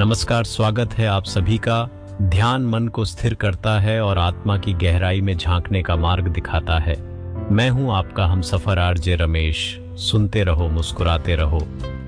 नमस्कार, स्वागत है आप सभी का। ध्यान मन को स्थिर करता है और आत्मा की गहराई में झांकने का मार्ग दिखाता है। मैं हूं आपका हमसफर आरजे रमेश। सुनते रहो, मुस्कुराते रहो।